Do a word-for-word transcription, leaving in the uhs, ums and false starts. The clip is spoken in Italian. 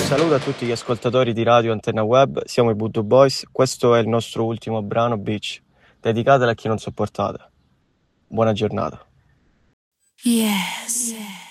saluto a tutti gli ascoltatori di Radio Antenna Web, siamo i Voodoo Boys, questo è il nostro ultimo brano Beach, dedicato a chi non sopportate. Buona giornata. Yes.